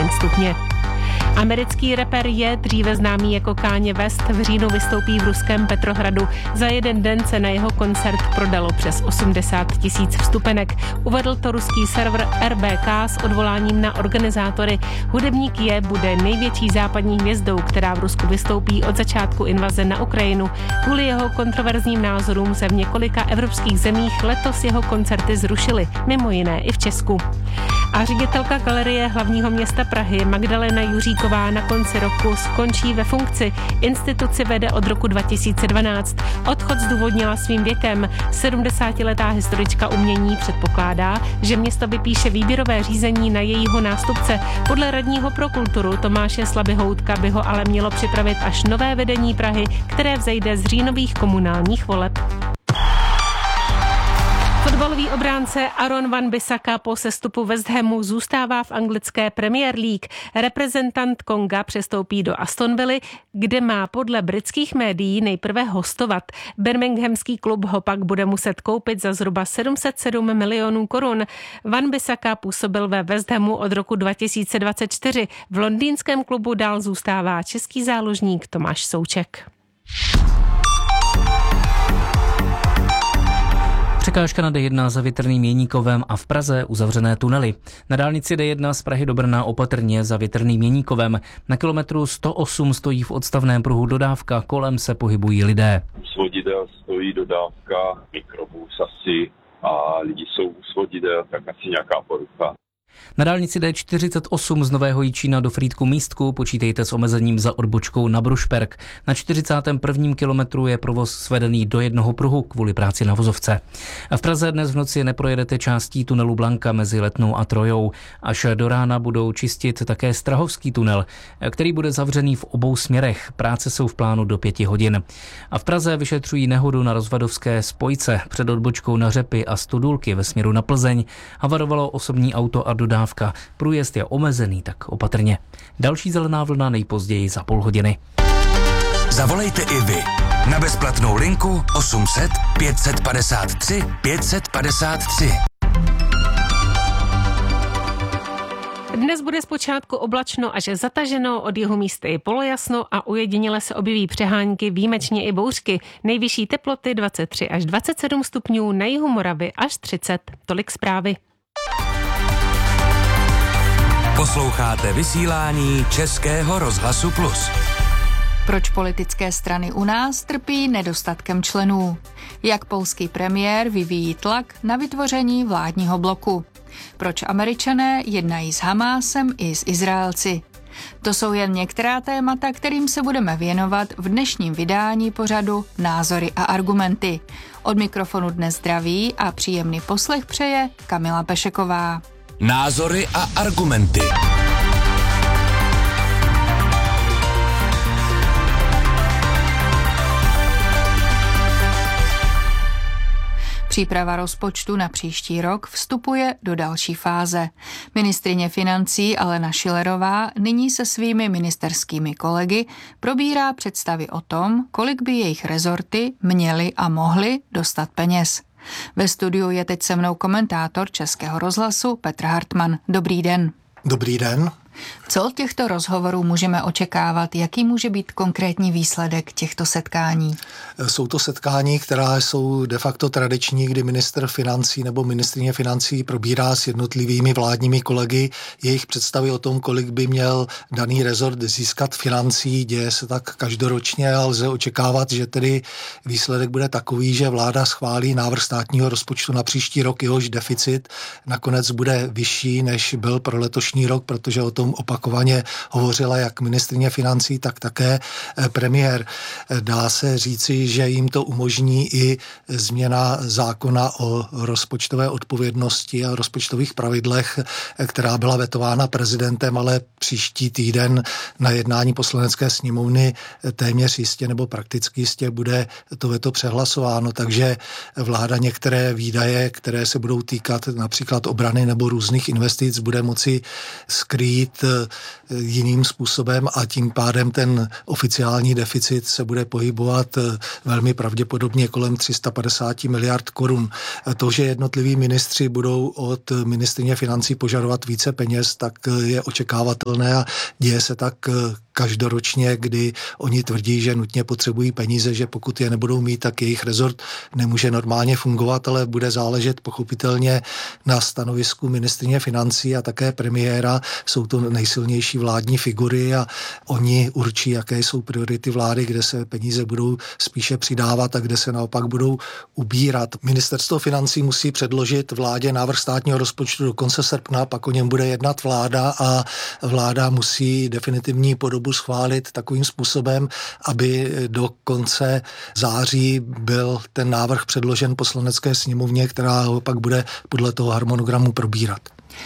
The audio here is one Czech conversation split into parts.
jen stupně. Americký rapper Je, dříve známý jako Kanye West, v říjnu vystoupí v ruském Petrohradu. Za jeden den se na jeho koncert prodalo přes 80 000 vstupenek. Uvedl to ruský server RBK s odvoláním na organizátory. Hudebník Je bude největší západní hvězdou, která v Rusku vystoupí od začátku invaze na Ukrajinu. Kvůli jeho kontroverzním názorům se v několika evropských zemích letos jeho koncerty zrušily, mimo jiné i v Česku. A ředitelka Galerie hlavního města Prahy Magdalena Juříková na konci roku skončí ve funkci. Instituci vede od roku 2012. Odchod zdůvodnila svým věkem. 70letá historička umění předpokládá, že město vypíše výběrové řízení na jejího nástupce. Podle radního pro kulturu Tomáše Slabihoutka by ho ale mělo připravit až nové vedení Prahy, které vzejde z říjnových komunálních voleb. Fotbalový obránce Aaron Wan-Bissaka po sestupu West Hamu zůstává v anglické Premier League. Reprezentant Konga přestoupí do Aston Villy, kde má podle britských médií nejprve hostovat. Birminghamský klub ho pak bude muset koupit za zhruba 707 milionů korun. Wan-Bissaka působil ve West Hamu od roku 2024. V londýnském klubu dál zůstává český záložník Tomáš Souček. Překážka na D1 za Větrným Jeníkovem a v Praze uzavřené tunely. Na dálnici D1 z Prahy do Brna opatrně za Větrným Jeníkovem. Na kilometru 108 stojí v odstavném pruhu dodávka, kolem se pohybují lidé. U svodidel stojí dodávka, mikrobus asi a lidi jsou u svodidel, tak asi nějaká porucha. Na dálnici D48 z Nového Jičína do Frýdku Místku počítejte s omezením za odbočkou na Brušperk. Na 41. kilometru je provoz svedený do jednoho pruhu kvůli práci na vozovce. A v Praze dnes v noci neprojedete částí tunelu Blanka mezi Letnou a Trojou. Až do rána budou čistit také Strahovský tunel, který bude zavřený v obou směrech. Práce jsou v plánu do 5 hodin. A v Praze vyšetřují nehodu na rozvadovské spojce před odbočkou na Řepy a Studulky ve směru na Plzeň. Havarovalo osobní auto a dodávka. Průjezd je omezený, tak opatrně. Další zelená vlna nejpozději za půl hodiny. Zavolejte i vy na bezplatnou linku 800 553 553. Dnes bude zpočátku oblačno až zataženo, od jihu místy i polojasno a ujediněle se objeví přehánky, výjimečně i bouřky. Nejvyšší teploty 23 až 27 stupňů, na jihu Moravy až 30. Tolik zprávy. Posloucháte vysílání Českého rozhlasu Plus. Proč politické strany u nás trpí nedostatkem členů? Jak polský premiér vyvíjí tlak na vytvoření vládního bloku? Proč Američané jednají s Hamásem i s Izraelci? To jsou jen některá témata, kterým se budeme věnovat v dnešním vydání pořadu Názory a argumenty. Od mikrofonu dnes zdraví a příjemný poslech přeje Kamila Pešeková. Názory a argumenty. Příprava rozpočtu na příští rok vstupuje do další fáze. Ministryně financí Alena Schillerová nyní se svými ministerskými kolegy probírá představy o tom, kolik by jejich rezorty měly a mohly dostat peněz. Ve studiu je teď se mnou komentátor Českého rozhlasu Petr Hartmann. Dobrý den. Dobrý den. Co od těchto rozhovorů můžeme očekávat? Jaký může být konkrétní výsledek těchto setkání? Jsou to setkání, která jsou de facto tradiční, kdy ministr financí nebo ministryně financí probírá s jednotlivými vládními kolegy jejich představy o tom, kolik by měl daný rezort získat financí. Děje se tak každoročně a lze očekávat, že tedy výsledek bude takový, že vláda schválí návrh státního rozpočtu na příští rok, jehož deficit nakonec bude vyšší, než byl pro letošní rok, protože o tom opakovaně hovořila jak ministryně financí, tak také premiér. Dá se říci, že jim to umožní i změna zákona o rozpočtové odpovědnosti a rozpočtových pravidlech, která byla vetována prezidentem, ale příští týden na jednání Poslanecké sněmovny téměř jistě nebo prakticky jistě bude to veto přehlasováno, takže vláda některé výdaje, které se budou týkat například obrany nebo různých investic, bude moci skrýt jiným způsobem a tím pádem ten oficiální deficit se bude pohybovat velmi pravděpodobně kolem 350 miliard korun. To, že jednotliví ministři budou od ministryně financí požadovat více peněz, tak je očekávatelné nepřijatelné a děje se tak každoročně, kdy oni tvrdí, že nutně potřebují peníze, že pokud je nebudou mít, tak jejich rezort nemůže normálně fungovat, ale bude záležet pochopitelně na stanovisku ministryně financí a také premiéra. Jsou to nejsilnější vládní figury a oni určí, jaké jsou priority vlády, kde se peníze budou spíše přidávat a kde se naopak budou ubírat. Ministerstvo financí musí předložit vládě návrh státního rozpočtu do konce srpna, pak o něm bude jednat vláda a vláda musí definitivní podobu schválit takovým způsobem, aby do konce září byl ten návrh předložen Poslanecké sněmovně, která ho pak bude podle toho harmonogramu probírat.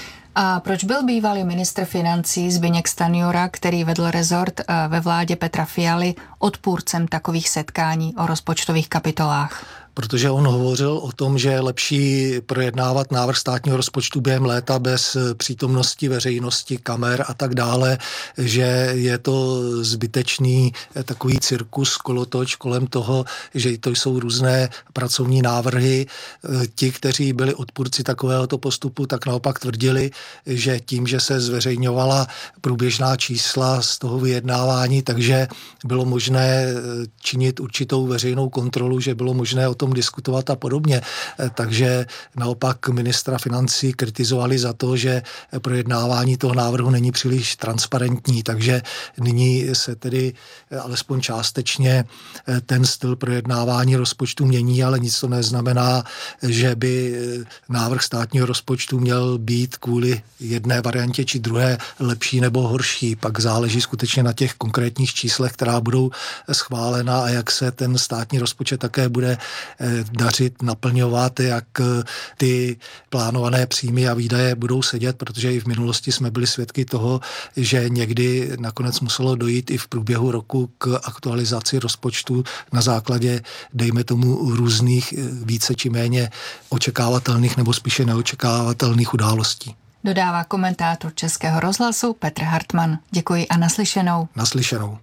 A proč byl bývalý ministr financí Zbyněk Stanjura, který vedl rezort ve vládě Petra Fialy, odpůrcem takových setkání o rozpočtových kapitolách? Protože on hovořil o tom, že je lepší projednávat návrh státního rozpočtu během léta bez přítomnosti veřejnosti, kamer a tak dále, že je to zbytečný takový cirkus, kolotoč kolem toho, že to jsou různé pracovní návrhy. Ti, kteří byli odpůrci takovéhoto postupu, tak naopak tvrdili, že tím, že se zveřejňovala průběžná čísla z toho vyjednávání, takže bylo možné činit určitou veřejnou kontrolu, že bylo možné o tom diskutovat a podobně. Takže naopak ministra financí kritizovali za to, že projednávání toho návrhu není příliš transparentní, takže nyní se tedy alespoň částečně ten styl projednávání rozpočtu mění, ale nic to neznamená, že by návrh státního rozpočtu měl být kvůli jedné variantě či druhé lepší nebo horší. Pak záleží skutečně na těch konkrétních číslech, která budou schválena a jak se ten státní rozpočet také bude dařit, naplňovat, jak ty plánované příjmy a výdaje budou sedět, protože i v minulosti jsme byli svědky toho, že někdy nakonec muselo dojít i v průběhu roku k aktualizaci rozpočtu na základě, dejme tomu, různých více či méně očekávatelných nebo spíše neočekávatelných událostí. Dodává komentátor Českého rozhlasu Petr Hartmann. Děkuji a naslyšenou. Naslyšenou.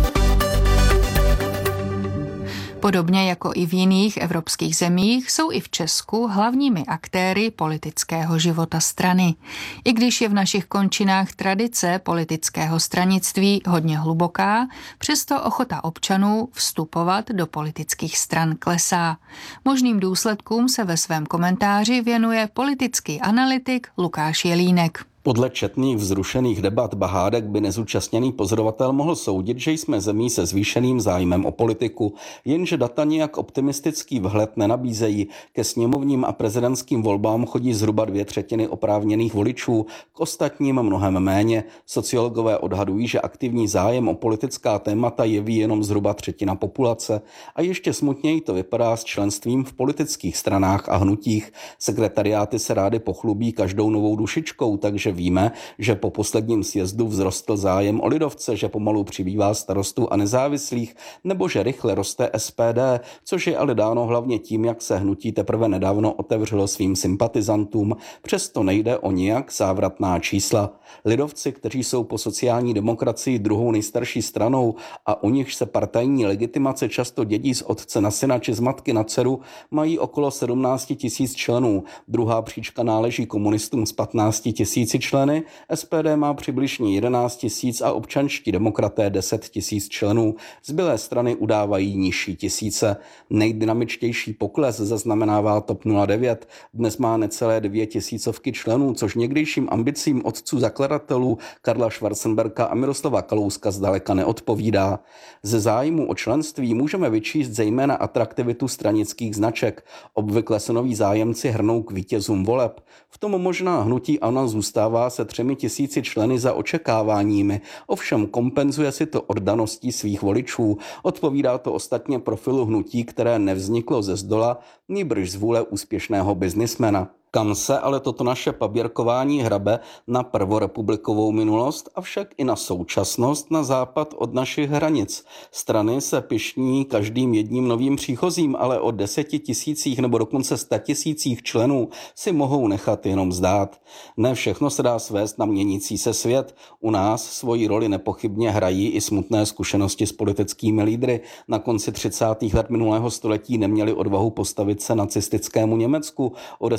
Podobně jako i v jiných evropských zemích jsou i v Česku hlavními aktéry politického života strany. I když je v našich končinách tradice politického stranictví hodně hluboká, přesto ochota občanů vstupovat do politických stran klesá. Možným důsledkům se ve svém komentáři věnuje politický analytik Lukáš Jelínek. Podle četných vzrušených debat Bahádek by nezúčastněný pozorovatel mohl soudit, že jsme zemí se zvýšeným zájmem o politiku, jenže data nijak optimistický vhled nenabízejí. Ke sněmovním a prezidentským volbám chodí zhruba 2/3 oprávněných voličů, k ostatním mnohem méně. Sociologové odhadují, že aktivní zájem o politická témata jeví jenom zhruba 1/3 populace. A ještě smutněji to vypadá s členstvím v politických stranách a hnutích. Sekretariáty se rády pochlubí každou novou dušičkou, takže víme, že po posledním sjezdu vzrostl zájem o lidovce, že pomalu přibývá starostů a nezávislých, nebo že rychle roste SPD, což je ale dáno hlavně tím, jak se hnutí teprve nedávno otevřelo svým sympatizantům. Přesto nejde o nijak závratná čísla. Lidovci, kteří jsou po sociální demokracii druhou nejstarší stranou a u nich se partajní legitimace často dědí z otce na syna či z matky na dceru, mají okolo 17 000 členů. Druhá příčka náleží komunistům s 15 000 členy, SPD má přibližně 11 000 a občanští demokraté 10 000 členů. Zbylé strany udávají nižší tisíce. Nejdynamičtější pokles zaznamenává TOP 09. Dnes má necelé 2 000 členů, což někdejším ambicím otců zakladatelů Karla Schwarzenberga a Miroslava Kalouska zdaleka neodpovídá. Ze zájmu o členství můžeme vyčíst zejména atraktivitu stranických značek. Obvykle se noví zájemci hrnou k vítězům voleb. V tom možná hnutí ANO zůstává se 3 000 členy za očekáváními, ovšem kompenzuje si to oddaností svých voličů. Odpovídá to ostatně profilu hnutí, které nevzniklo ze zdola, nýbrž z vůle úspěšného biznismena. Kam se ale toto naše paběrkování hrabe na prvorepublikovou minulost, avšak i na současnost na západ od našich hranic. Strany se pyšní každým jedním novým příchozím, ale o 10 000 nebo dokonce 100 000 členů si mohou nechat jenom zdát. Ne všechno se dá svést na měnící se svět. U nás svoji roli nepochybně hrají i smutné zkušenosti s politickými lídry. Na konci 30. let minulého století neměli odvahu postavit se nacistickému Německu. O 10 let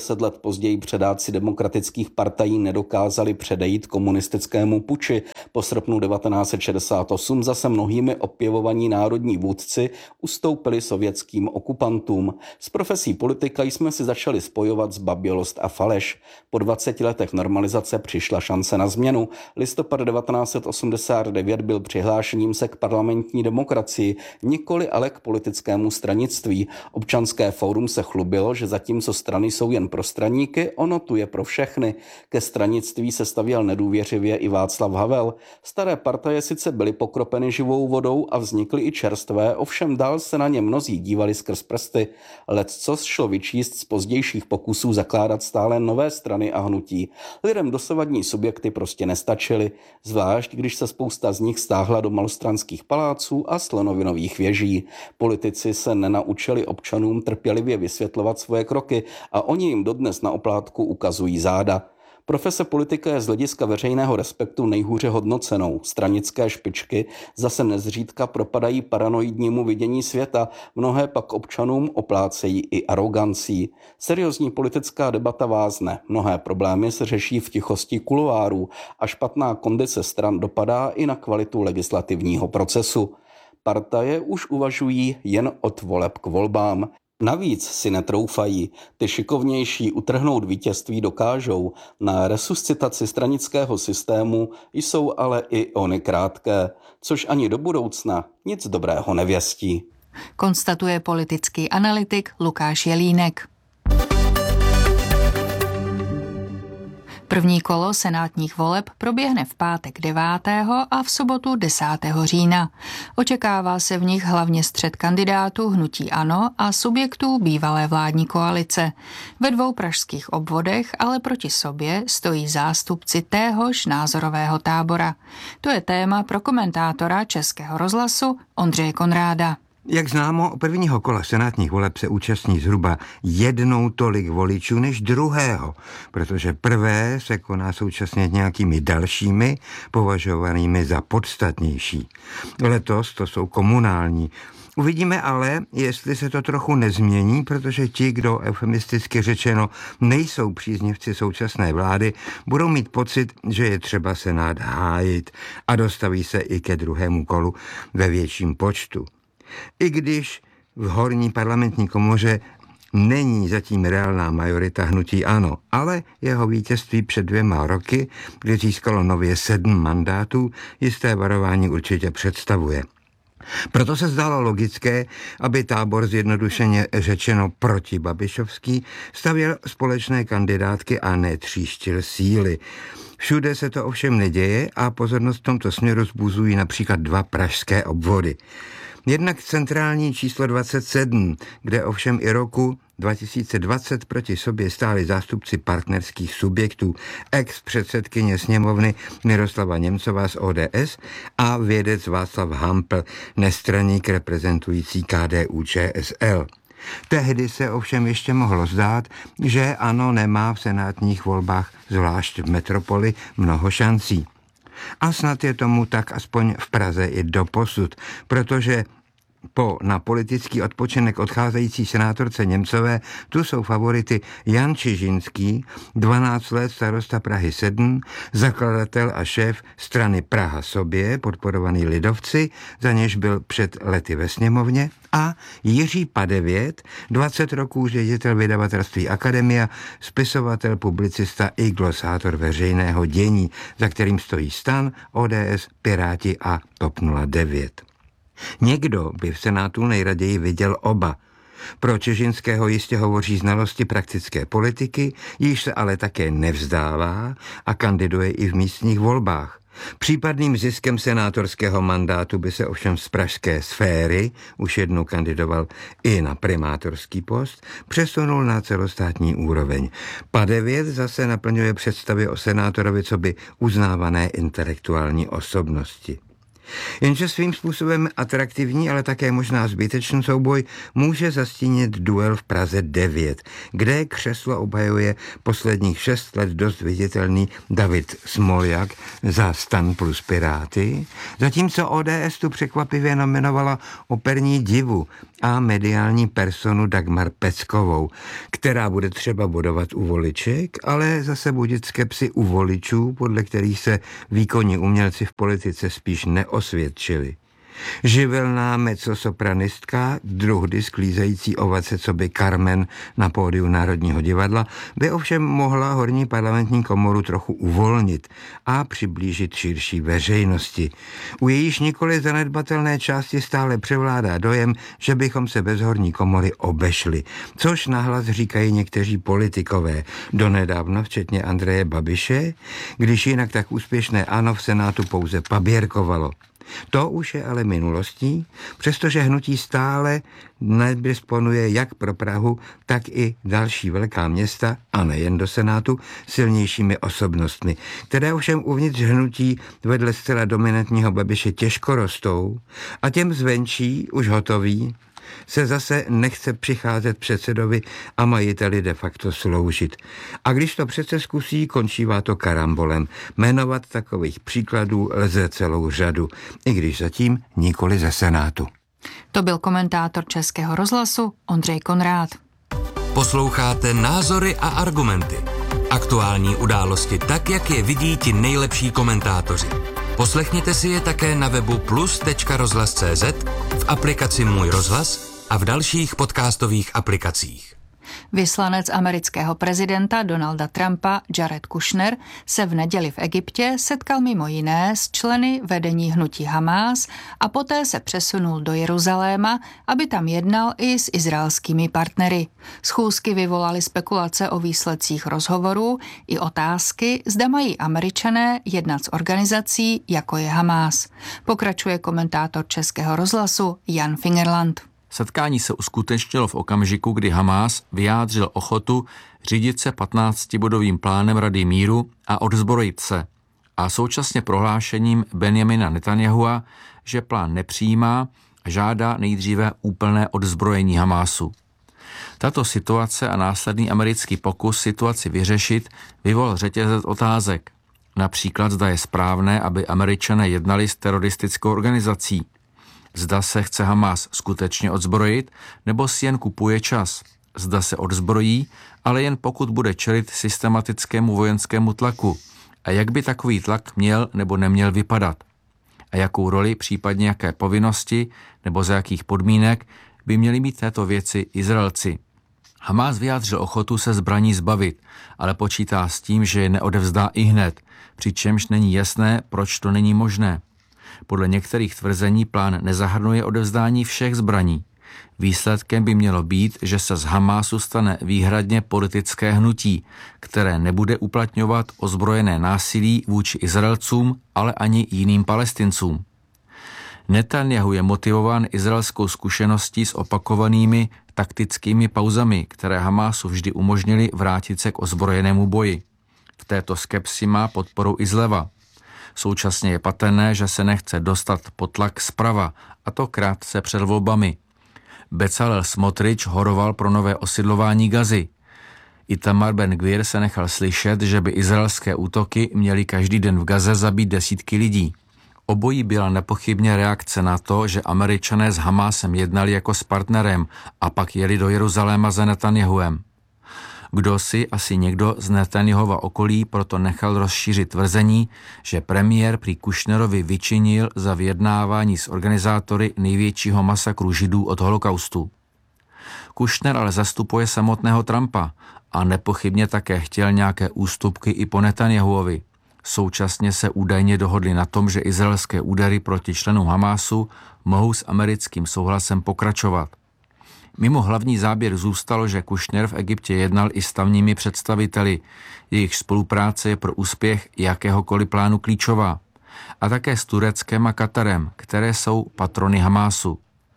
později předáci demokratických partají nedokázali předejít komunistickému puči. Po srpnu 1968 zase mnohými opěvovaní národní vůdci ustoupili sovětským okupantům. S profesí politika jsme si začali spojovat zbabělost a faleš. Po 20 letech normalizace přišla šance na změnu. Listopad 1989 byl přihlášením se k parlamentní demokracii, nikoli ale k politickému stranictví. Občanské fórum se chlubilo, že zatímco strany jsou jen pro straníky, ono tu je pro všechny. Ke stranictví se stavěl nedůvěřivě i Václav Havel. Staré partaje sice byly pokropeny živou vodou a vznikly i čerstvé, ovšem dál se na ně mnozí dívali skrz prsty. Leccos šlo vyčíst z pozdějších pokusů zakládat stále nové strany a hnutí. Lidem dosavadní subjekty prostě nestačily, zvlášť když se spousta z nich stáhla do malostranských paláců a slonovinových věží. Politici se nenaučili občanům trpělivě vysvětlovat svoje kroky a oni jim dodnes na oplátku ukazují záda. Profese politika je z hlediska veřejného respektu nejhůře hodnocenou. Stranické špičky zase nezřídka propadají paranoidnímu vidění světa, mnohé pak občanům oplácejí i arogancí. Seriózní politická debata vázne, mnohé problémy se řeší v tichosti kuloárů a špatná kondice stran dopadá i na kvalitu legislativního procesu. Partaje už uvažují jen od voleb k volbám. Navíc si netroufají, ty šikovnější utrhnout vítězství dokážou. Na resuscitaci stranického systému jsou ale i ony krátké, což ani do budoucna nic dobrého nevěstí. Konstatuje politický analytik Lukáš Jelínek. První kolo senátních voleb proběhne v pátek 9. a v sobotu 10. října. Očekává se v nich hlavně střet kandidátů hnutí ANO a subjektů bývalé vládní koalice. Ve 2 pražských obvodech ale proti sobě stojí zástupci téhož názorového tábora. To je téma pro komentátora Českého rozhlasu Ondřeje Konráda. Jak známo, prvního kola senátních voleb se účastní zhruba 1 tolik voličů než druhého, protože prvé se koná současně nějakými dalšími považovanými za podstatnější. Letos to jsou komunální. Uvidíme ale, jestli se to trochu nezmění, protože ti, kdo eufemisticky řečeno nejsou příznivci současné vlády, budou mít pocit, že je třeba Senát hájit a dostaví se i ke druhému kolu ve větším počtu. I když v horní parlamentní komoře není zatím reálná majorita hnutí ANO, ale jeho vítězství před 2 roky, kdy získalo nově 7 mandátů, jisté varování určitě představuje. Proto se zdálo logické, aby tábor zjednodušeně řečeno protibabišovský stavěl společné kandidátky a netříštil síly. Všude se to ovšem neděje a pozornost v tomto směru vzbuzují například 2 pražské obvody. Jednak centrální číslo 27, kde ovšem i roku 2020 proti sobě stáli zástupci partnerských subjektů, ex-předsedkyně sněmovny Miroslava Němcová z ODS a vědec Václav Hampl, nestraník reprezentující KDU-ČSL. Tehdy se ovšem ještě mohlo zdát, že ANO nemá v senátních volbách, zvlášť v metropoli, mnoho šancí. A snad je tomu tak aspoň v Praze i doposud, protože na politický odpočinek odcházející senátorce Němcové tu jsou favority Jan Čižinský, 12 let starosta Prahy 7, zakladatel a šéf strany Praha sobě, podporovaný lidovci, za něž byl před lety ve sněmovně, a Jiří Padevět, 20 roků ředitel vydavatelství Akademia, spisovatel, publicista i glosátor veřejného dění, za kterým stojí STAN, ODS, Piráti a TOP 09. Někdo by v Senátu nejraději viděl oba. Pro Čižinského jistě hovoří znalosti praktické politiky, již se ale také nevzdává a kandiduje i v místních volbách. Případným ziskem senátorského mandátu by se ovšem z pražské sféry, už jednou kandidoval i na primátorský post, přesunul na celostátní úroveň. Padevět zase naplňuje představy o senátorovi coby uznávané intelektuální osobnosti. Jenže svým způsobem atraktivní, ale také možná zbytečný souboj může zastínit duel v Praze 9, kde křeslo obhajuje posledních 6 let dost viditelný David Smoljak za STAN plus Piráty, zatímco ODS tu překvapivě nominovala operní divu a mediální personu Dagmar Peckovou, která bude třeba bodovat u voliček, ale zase budit skepsi u voličů, podle kterých se výkonní umělci v politice spíš neosvědčili. Živelná mezzosopranistka, druhdy sklízející ovace coby Carmen na pódiu Národního divadla, by ovšem mohla horní parlamentní komoru trochu uvolnit a přiblížit širší veřejnosti. U jejíž nikoli zanedbatelné části stále převládá dojem, že bychom se bez horní komory obešli, což nahlas říkají někteří politikové, donedávna včetně Andreje Babiše, když jinak tak úspěšné ANO v Senátu pouze paběrkovalo. To už je ale minulostí, přestože hnutí stále nedisponuje jak pro Prahu, tak i další velká města, a nejen do Senátu, silnějšími osobnostmi, které ovšem uvnitř hnutí vedle zcela dominantního Babiše těžko rostou a těm zvenčí, už hotoví, se zase nechce přicházet předsedovi a majiteli de facto sloužit. A když to přece zkusí, končívá to karambolem. Jmenovat takových příkladů lze celou řadu, i když zatím nikoli ze Senátu. To byl komentátor Českého rozhlasu Ondřej Konrád. Posloucháte Názory a argumenty. Aktuální události tak, jak je vidí ti nejlepší komentátoři. Poslechněte si je také na webu plus.rozhlas.cz, v aplikaci Můj rozhlas a v dalších podcastových aplikacích. Vyslanec amerického prezidenta Donalda Trumpa Jared Kushner se v neděli v Egyptě setkal mimo jiné s členy vedení hnutí Hamás a poté se přesunul do Jeruzaléma, aby tam jednal i s izraelskými partnery. Schůzky vyvolaly spekulace o výsledcích rozhovorů i otázky, zda mají Američané jednat s organizací, jako je Hamás. Pokračuje komentátor Českého rozhlasu Jan Fingerland. Setkání se uskutečnilo v okamžiku, kdy Hamás vyjádřil ochotu řídit se 15bodovým plánem Rady míru a odzbrojit se a současně prohlášením Benjamina Netanyahua, že plán nepřijímá a žádá nejdříve úplné odzbrojení Hamásu. Tato situace a následný americký pokus situaci vyřešit vyvolal řetězec otázek. Například, zda je správné, aby Američané jednali s teroristickou organizací. Zda se chce Hamás skutečně odzbrojit, nebo si jen kupuje čas. Zda se odzbrojí, ale jen pokud bude čelit systematickému vojenskému tlaku. A jak by takový tlak měl nebo neměl vypadat? A jakou roli, případně jaké povinnosti, nebo za jakých podmínek by měli mít této věci Izraelci? Hamás vyjádřil ochotu se zbraní zbavit, ale počítá s tím, že je neodevzdá ihned, přičemž není jasné, proč to není možné. Podle některých tvrzení plán nezahrnuje odevzdání všech zbraní. Výsledkem by mělo být, že se z Hamásu stane výhradně politické hnutí, které nebude uplatňovat ozbrojené násilí vůči Izraelcům, ale ani jiným Palestincům. Netanjahu je motivován izraelskou zkušeností s opakovanými taktickými pauzami, které Hamásu vždy umožnily vrátit se k ozbrojenému boji. V této skepsi má podporu i zleva. Současně je patrné, že se nechce dostat pod tlak zprava, a to krátce před volbami. Bezalel Smotrič horoval pro nové osidlování Gazy. Itamar Ben-Gvir se nechal slyšet, že by izraelské útoky měly každý den v Gaze zabít desítky lidí. Obojí byla nepochybně reakce na to, že Američané s Hamásem jednali jako s partnerem a pak jeli do Jeruzaléma za Netanjahuem. Kdo si, asi někdo z Netanyahova okolí, proto nechal rozšířit tvrzení, že premiér prý Kushnerovi vyčinil za vyjednávání s organizátory největšího masakru Židů od holokaustu. Kushner ale zastupuje samotného Trumpa a nepochybně také chtěl nějaké ústupky i po Netanjahuovi. Současně se údajně dohodli na tom, že izraelské údery proti členům Hamásu mohou s americkým souhlasem pokračovat. Mimo hlavní záběr zůstalo, že Kushner v Egyptě jednal i s tamními představiteli. Jejich spolupráce je pro úspěch jakéhokoliv plánu klíčová. A také s Tureckem a Katarem, které jsou patrony Hamásu.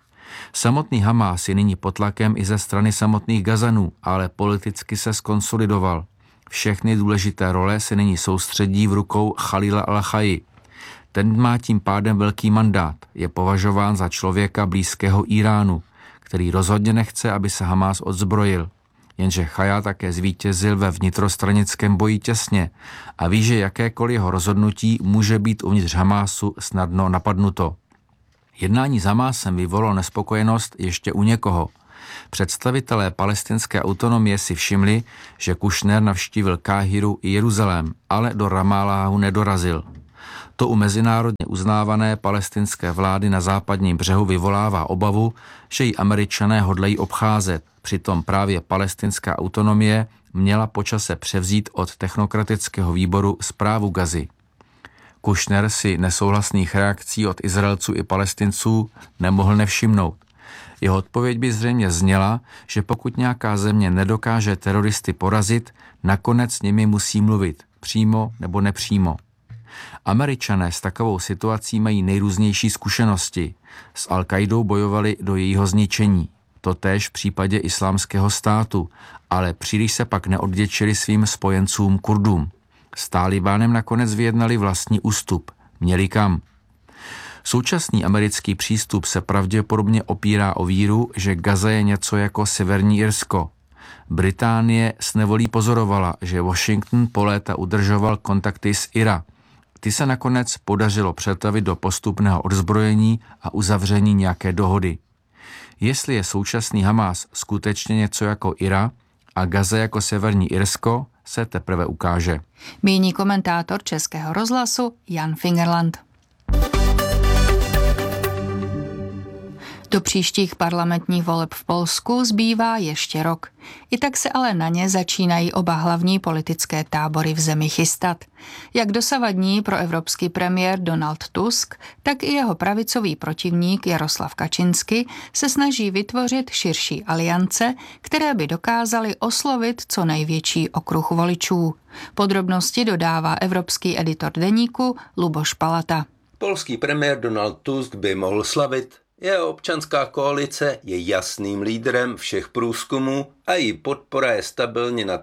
Samotný Hamás je nyní pod tlakem i ze strany samotných Gazanů, ale politicky se skonsolidoval. Všechny důležité role se nyní soustředí v rukou Chalila al-Chaji. Ten má tím pádem velký mandát. Je považován za člověka blízkého Iránu, který rozhodně nechce, aby se Hamás odzbrojil. Jenže Chajá také zvítězil ve vnitrostranickém boji těsně a ví, že jakékoliv jeho rozhodnutí může být uvnitř Hamásu snadno napadnuto. Jednání s Hamásem vyvolalo nespokojenost ještě u někoho. Představitelé palestinské autonomie si všimli, že Kušner navštívil Káhiru i Jeruzalém, ale do Ramáláhu nedorazil. To u mezinárodně uznávané palestinské vlády na západním břehu vyvolává obavu, že ji Američané hodlají obcházet. Přitom právě palestinská autonomie měla po čase převzít od technokratického výboru správu Gazy. Kušner si nesouhlasných reakcí od Izraelců i Palestinců nemohl nevšimnout. Jeho odpověď by zřejmě zněla, že pokud nějaká země nedokáže teroristy porazit, nakonec s nimi musí mluvit, přímo nebo nepřímo. Američané s takovou situací mají nejrůznější zkušenosti. S Al-Qaidou bojovali do jejího zničení. Totéž v případě Islámského státu, ale příliš se pak neodděčili svým spojencům Kurdům. S Talibánem nakonec vyjednali vlastní ústup. Měli kam. Současný americký přístup se pravděpodobně opírá o víru, že Gaza je něco jako Severní Irsko. Británie s nevolí pozorovala, že Washington po léta udržoval kontakty s IRA. Ty se nakonec podařilo přetavit do postupného odzbrojení a uzavření nějaké dohody. Jestli je současný Hamás skutečně něco jako IRA a Gaza jako Severní Irsko, se teprve ukáže. Míní komentátor Českého rozhlasu Jan Fingerland. Do příštích parlamentních voleb v Polsku zbývá ještě rok. I tak se ale na ně začínají oba hlavní politické tábory v zemi chystat. Jak dosavadní proevropský premiér Donald Tusk, tak i jeho pravicový protivník Jaroslav Kaczyński se snaží vytvořit širší aliance, které by dokázaly oslovit co největší okruh voličů. Podrobnosti dodává evropský editor deníku Luboš Palata. Polský premiér Donald Tusk by mohl slavit. Jeho občanská koalice je jasným lídrem všech průzkumů a její podpora je stabilně na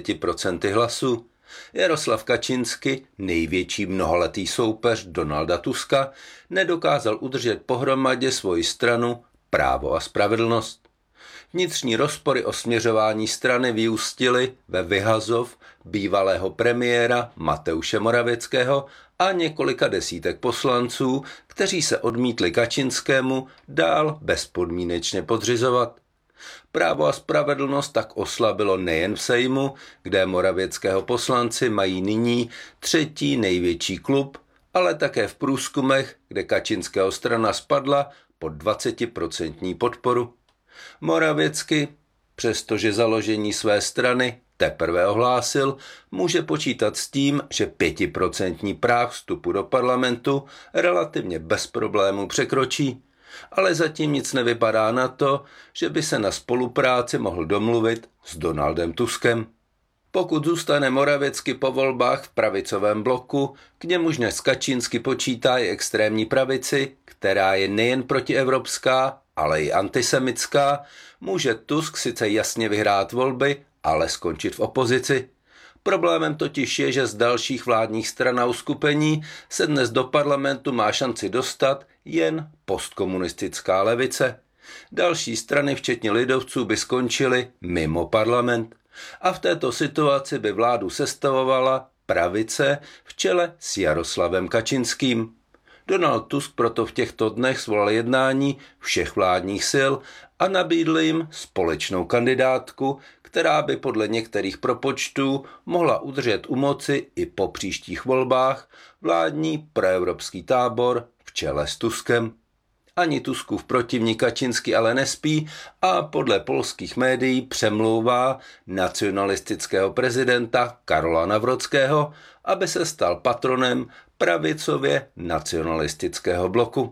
30% hlasů. Jaroslav Kaczyński, největší mnohaletý soupeř Donalda Tuska, nedokázal udržet pohromadě svoji stranu Právo a spravedlnost. Vnitřní rozpory o směřování strany vyústily ve vyhazov bývalého premiéra Mateuše Morawieckého a několika desítek poslanců, kteří se odmítli Kaczyńskému dál bezpodmínečně podřizovat. Právo a spravedlnost tak oslabilo nejen v Sejmu, kde Morawieckého poslanci mají nyní třetí největší klub, ale také v průzkumech, kde Kaczyńského strana spadla pod 20% podporu. Morawiecký, přestože založení své strany teprve ohlásil, může počítat s tím, že 5% práh vstupu do parlamentu relativně bez problémů překročí, ale zatím nic nevypadá na to, že by se na spolupráci mohl domluvit s Donaldem Tuskem. Pokud zůstane Morawiecký po volbách v pravicovém bloku, k němuž dnes Kaczyński počítá i extrémní pravici, která je nejen protievropská, ale i antisemitská, může Tusk sice jasně vyhrát volby, ale skončit v opozici. Problémem totiž je, že z dalších vládních stran a uskupení se dnes do parlamentu má šanci dostat jen postkomunistická levice. Další strany, včetně lidovců, by skončily mimo parlament. A v této situaci by vládu sestavovala pravice v čele s Jaroslavem Kaczyńským. Donald Tusk proto v těchto dnech svolal jednání všech vládních sil a nabídl jim společnou kandidátku, která by podle některých propočtů mohla udržet u moci i po příštích volbách vládní proevropský tábor v čele s Tuskem. Ani Tuskův protivník Kaczyński ale nespí a podle polských médií přemlouvá nacionalistického prezidenta Karola Nawrockiego, aby se stal patronem pravicově nacionalistického bloku.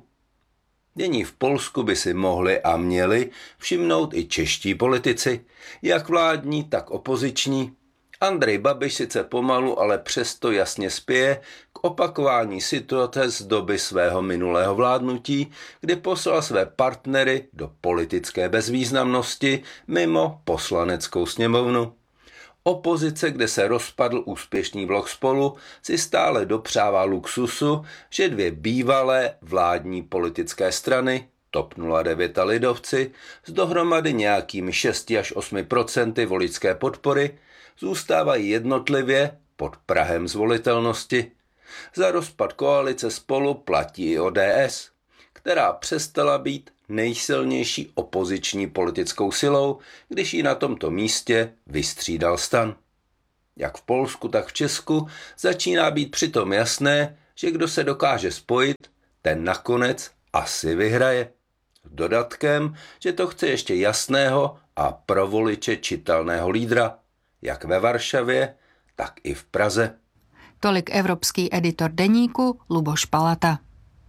Dění v Polsku by si mohli a měli všimnout i čeští politici, jak vládní, tak opoziční. Andrej Babiš sice pomalu, ale přesto jasně spěje k opakování situace z doby svého minulého vládnutí, kdy poslal své partnery do politické bezvýznamnosti mimo poslaneckou sněmovnu. Opozice, kde se rozpadl úspěšný vlok Spolu, si stále dopřává luxusu, že 2 bývalé vládní politické strany, TOP 09 a Lidovci, s dohromady nějakými 6 až 8% voličské podpory, zůstávají jednotlivě pod prahem zvolitelnosti. Za rozpad koalice Spolu platí i ODS, která přestala být nejsilnější opoziční politickou silou, když ji na tomto místě vystřídal STAN. Jak v Polsku, tak v Česku začíná být přitom jasné, že kdo se dokáže spojit, ten nakonec asi vyhraje. S dodatkem, že to chce ještě jasného a pro voliče čitelného lídra, jak ve Varšavě, tak i v Praze. Tolik evropský editor deníku Luboš Palata.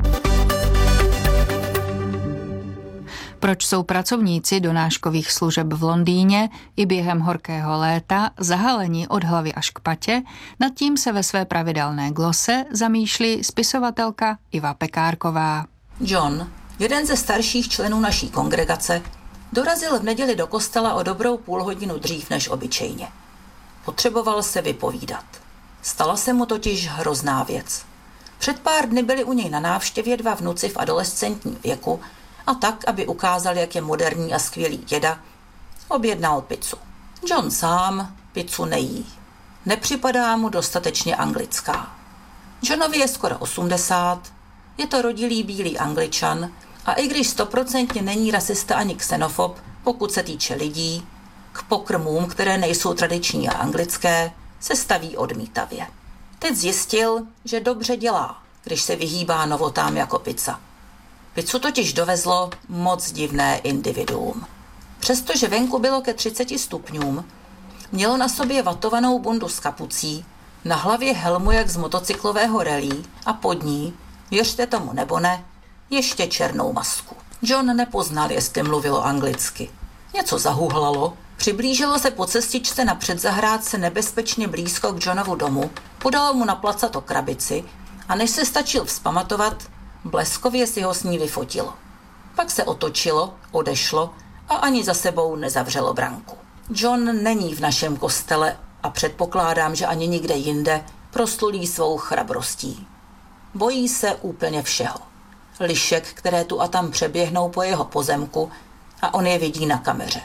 Proč jsou pracovníci donáškových služeb v Londýně i během horkého léta zahaleni od hlavy až k patě, nad tím se ve své pravidelné glose zamýšlí spisovatelka Iva Pekárková. John, jeden ze starších členů naší kongregace, dorazil v neděli do kostela o dobrou půl hodinu dřív než obyčejně. Potřeboval se vypovídat. Stala se mu totiž hrozná věc. Před pár dny byli u něj na návštěvě 2 vnuci v adolescentním věku a tak, aby ukázal, jak je moderní a skvělý děda, objednal pizzu. John sám pizzu nejí. Nepřipadá mu dostatečně anglická. Johnovi je skoro 80, je to rodilý bílý Angličan a i když 100% není rasista ani xenofob, pokud se týče lidí, k pokrmům, které nejsou tradiční a anglické, se staví odmítavě. Teď zjistil, že dobře dělá, když se vyhýbá novotám jako pizza. Pizzu totiž dovezlo moc divné individuum. Přestože venku bylo ke 30 stupňům, mělo na sobě vatovanou bundu s kapucí, na hlavě helmu jak z motocyklového rally a pod ní, věřte tomu nebo ne, ještě černou masku. John nepoznal, jestli mluvilo anglicky. Něco zahuhlalo, přiblížilo se po cestičce na předzahrádce nebezpečně blízko k Johnovu domu, podalo mu na placato krabici a než se stačil vzpamatovat, bleskově si ho s ní vyfotilo. Pak se otočilo, odešlo a ani za sebou nezavřelo branku. John není v našem kostele a předpokládám, že ani nikde jinde proslulý svou chrabrostí. Bojí se úplně všeho. Lišek, které tu a tam přeběhnou po jeho pozemku a on je vidí na kameře.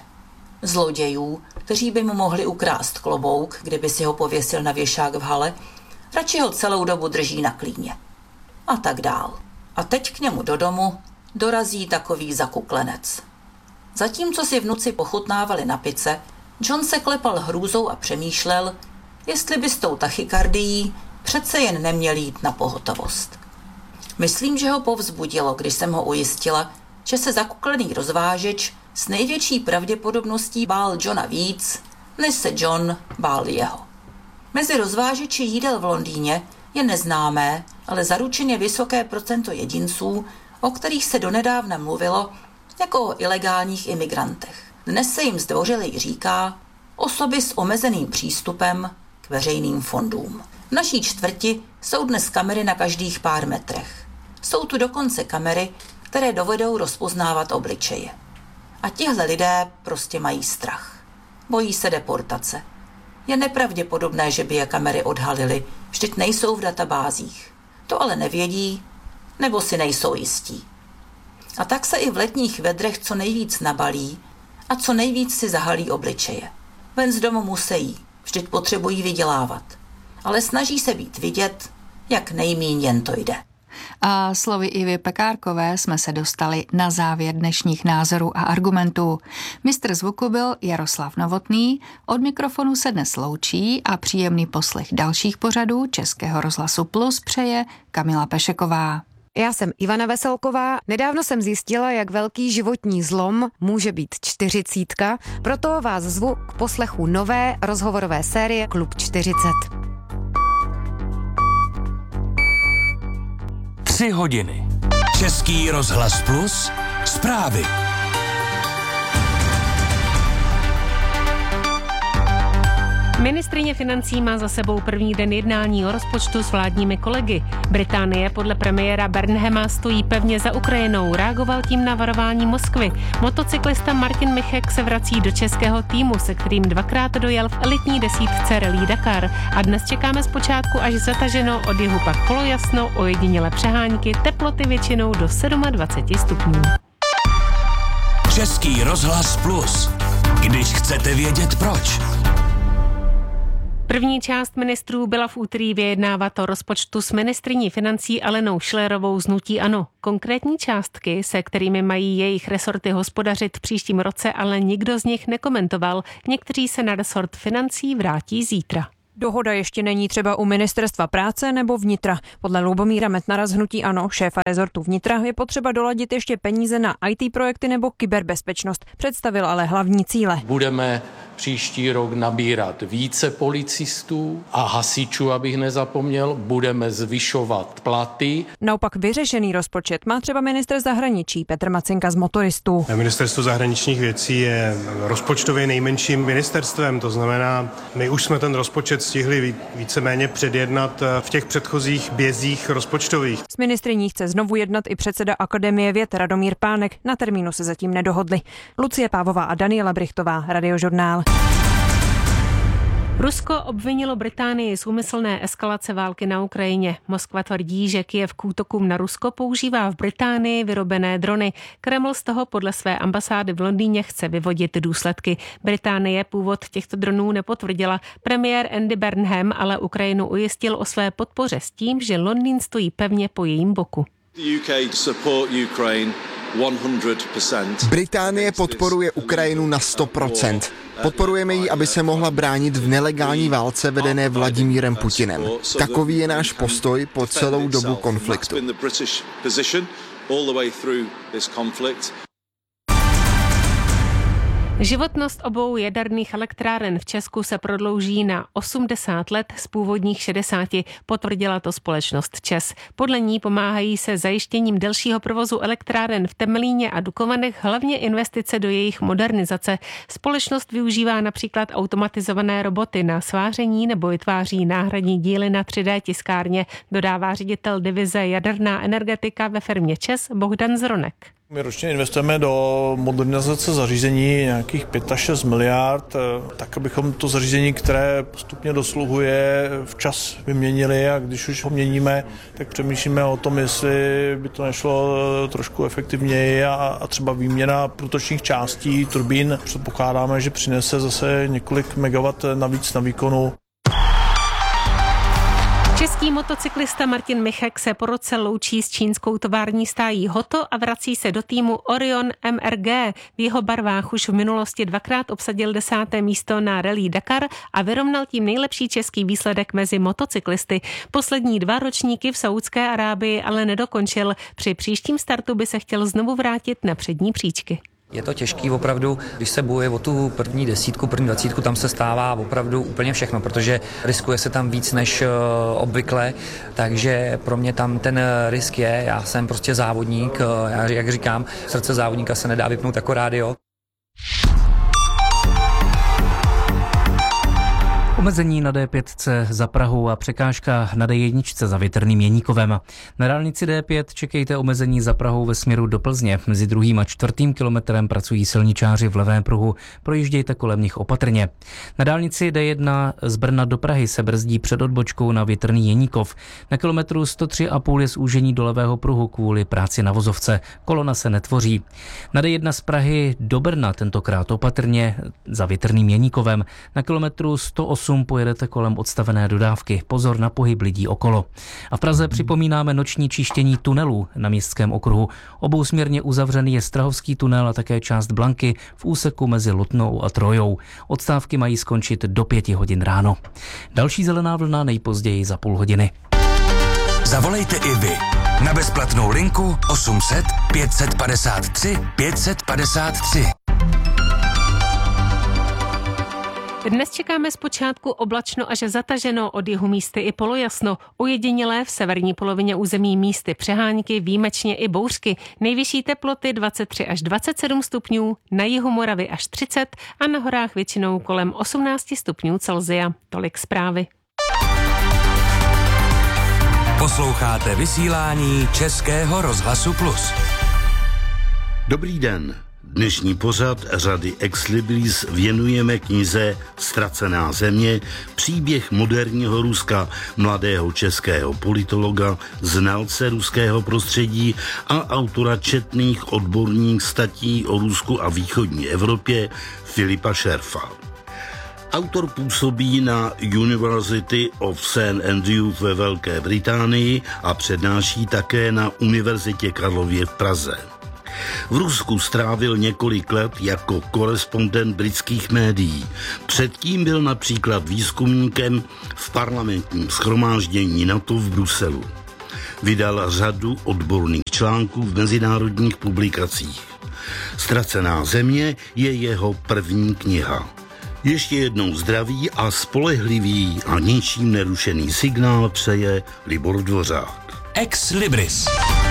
Zlodějů, kteří by mu mohli ukrást klobouk, kdyby si ho pověsil na věšák v hale, radši ho celou dobu drží na klíně. A tak dál. A teď k němu do domu dorazí takový zakuklenec. Zatímco si vnuci pochutnávali na pice, John se klepal hrůzou a přemýšlel, jestli by s tou tachykardií přece jen neměl jít na pohotovost. Myslím, že ho povzbudilo, když jsem ho ujistila, že se zakuklený rozvážeč s největší pravděpodobností bál Johna víc, než se John bál jeho. Mezi rozvážeči jídel v Londýně je neznámé, ale zaručeně vysoké procento jedinců, o kterých se donedávna mluvilo jako o ilegálních imigrantech. Dnes se jim zdvořilej říká osoby s omezeným přístupem k veřejným fondům. V naší čtvrti jsou dnes kamery na každých pár metrech. Jsou tu dokonce kamery, které dovedou rozpoznávat obličeje. A tihle lidé prostě mají strach. Bojí se deportace. Je nepravděpodobné, že by je kamery odhalily, vždyť nejsou v databázích. To ale nevědí, nebo si nejsou jistí. A tak se i v letních vedrech co nejvíc nabalí a co nejvíc si zahalí obličeje. Ven z domu musejí, vždyť potřebují vydělávat. Ale snaží se být vidět, jak nejmíň jen to jde. A slovy Ivy Pekárkové jsme se dostali na závěr dnešních názorů a argumentů. Mistr zvuku byl Jaroslav Novotný, od mikrofonu se dnes loučí a příjemný poslech dalších pořadů Českého rozhlasu Plus přeje Kamila Pešeková. Já jsem Ivana Veselková. Nedávno jsem zjistila, jak velký životní zlom může být 40. Proto vás zvu k poslechu nové rozhovorové série Klub 40. 3 hodiny. Český rozhlas Plus. Zprávy. Ministryně financí má za sebou první den jednání o rozpočtu s vládními kolegy. Británie podle premiéra Burnhama stojí pevně za Ukrajinou, reagoval tím na varování Moskvy. Motocyklista Martin Michek se vrací do českého týmu, se kterým dvakrát dojel v elitní desítce Rallye Dakar. A dnes čekáme zpočátku až zataženo, od jihu pak polojasno, ojedinělé přehánky, teploty většinou do 27 stupňů. Český rozhlas Plus. Když chcete vědět proč. První část ministrů byla v úterý vyjednávat o rozpočtu s ministryní financí Alenou Schillerovou z hnutí ANO. Konkrétní částky, se kterými mají jejich resorty hospodařit v příštím roce, ale nikdo z nich nekomentoval. Někteří se na resort financí vrátí zítra. Dohoda ještě není třeba u Ministerstva práce nebo vnitra. Podle Lubomíra Metnara z hnutí ANO, šéfa rezortu vnitra, je potřeba doladit ještě peníze na IT projekty nebo kyberbezpečnost. Představil ale hlavní cíle. Budeme příští rok nabírat více policistů a hasičů, abych nezapomněl, budeme zvyšovat platy. Naopak vyřešený rozpočet má třeba ministr zahraničí Petr Macinka z Motoristů. Ministerstvo zahraničních věcí je rozpočtově nejmenším ministerstvem, to znamená, my už jsme ten rozpočet stihli víceméně předjednat v těch předchozích bězích rozpočtových. S ministryní chce znovu jednat i předseda Akademie věd Radomír Pánek, na termínu se zatím nedohodli. Lucie Pávová a Daniela Brichtová, Radiožurnál. Rusko obvinilo Británii z úmyslné eskalace války na Ukrajině. Moskva tvrdí, že Kyjev k útokům na Rusko používá v Británii vyrobené drony. Kreml z toho podle své ambasády v Londýně chce vyvodit důsledky. Británie původ těchto dronů nepotvrdila. Premiér Andy Burnham ale Ukrajinu ujistil o své podpoře s tím, že Londýn stojí pevně po jejím boku. Británie podporuje Ukrajinu na 100%. Podporujeme ji, aby se mohla bránit v nelegální válce vedené Vladimírem Putinem. Takový je náš postoj po celou dobu konfliktu. Životnost obou jaderných elektráren v Česku se prodlouží na 80 let z původních 60, potvrdila to společnost ČEZ. Podle ní pomáhají se zajištěním delšího provozu elektráren v Temelíně a Dukovanech hlavně investice do jejich modernizace. Společnost využívá například automatizované roboty na sváření nebo vytváří náhradní díly na 3D tiskárně, dodává ředitel divize Jaderná energetika ve firmě ČEZ Bohdan Zronek. My ročně investujeme do modernizace zařízení nějakých 5 až 6 miliard, tak abychom to zařízení, které postupně dosluhuje, včas vyměnili, a když už ho měníme, tak přemýšlíme o tom, jestli by to nešlo trošku efektivněji a třeba výměna průtočných částí turbín. Předpokládáme, že přinese zase několik megawatt navíc na výkonu. Český motocyklista Martin Michek se po roce loučí s čínskou tovární stájí Hoto a vrací se do týmu Orion MRG. V jeho barvách už v minulosti dvakrát obsadil 10. místo na Rallye Dakar a vyrovnal tím nejlepší český výsledek mezi motocyklisty. Poslední 2 ročníky v Saúdské Arábii ale nedokončil. Při příštím startu by se chtěl znovu vrátit na přední příčky. Je to těžký opravdu, když se bojuje o tu první 10, první 20, tam se stává opravdu úplně všechno, protože riskuje se tam víc než obvykle, takže pro mě tam ten risk je, já jsem prostě závodník, jak říkám, srdce závodníka se nedá vypnout jako rádio. Omezení na D5 za Prahu a překážka na D1 za Větrným Jeníkovem. Na dálnici D5 čekejte omezení za Prahou ve směru do Plzně. Mezi 2. a 4. kilometrem pracují silničáři v levém pruhu. Projíždějte kolem nich opatrně. Na dálnici D1 z Brna do Prahy se brzdí před odbočkou na Větrný Jeníkov. Na kilometru 103,5 je zúžení do levého pruhu kvůli práci na vozovce. Kolona se netvoří. Na D1 z Prahy do Brna tentokrát opatrně za Větrným Jeníkovem. Na kilometru 108 pojedete kolem odstavené dodávky. Pozor na pohyb lidí okolo. A v Praze připomínáme noční čištění tunelů na Městském okruhu. Obousměrně uzavřený je Strahovský tunel a také část Blanky v úseku mezi Lutnou a Trojou. Odstávky mají skončit do 5 hodin ráno. Další zelená vlna nejpozději za půl hodiny. Zavolejte i vy na bezplatnou linku 800 553 553. Dnes čekáme zpočátku oblačno až zataženo, od jihu místy i polojasno, ojedinělé v severní polovině území místy přehánky, výjimečně i bouřky. Nejvyšší teploty 23 až 27 stupňů, na jihu Moravy až 30 a na horách většinou kolem 18 stupňů Celsia. Tolik zprávy. Posloucháte vysílání Českého rozhlasu Plus. Dobrý den. Dnešní pořad řady Ex Libris věnujeme knize Ztracená země, příběh moderního Ruska, mladého českého politologa, znalce ruského prostředí a autora četných odborných statí o Rusku a východní Evropě Filipa Šerfa. Autor působí na University of St. Andrews ve Velké Británii a přednáší také na Univerzitě Karlově v Praze. V Rusku strávil několik let jako korespondent britských médií. Předtím byl například výzkumníkem v parlamentním shromáždění NATO v Bruselu. Vydal řadu odborných článků v mezinárodních publikacích. Ztracená země je jeho první kniha. Ještě jednou zdraví a spolehlivý a ničím nerušený signál přeje Libor Dvořák. Ex Libris.